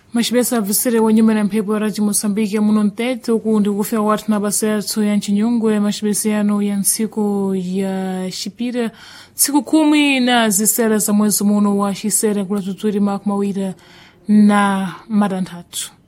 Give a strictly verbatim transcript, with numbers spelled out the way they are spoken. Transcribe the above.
Mashibesa visire wanyume na mpepo wa raji Mosambiki muno ntete huku ndi kufika watu na basa yatu ya nchinyungwe mashibesiano ya nsiku ya shipira siku kumi na zisera za mwezi muno wa shisera kula tuturi makumawira na madantatu.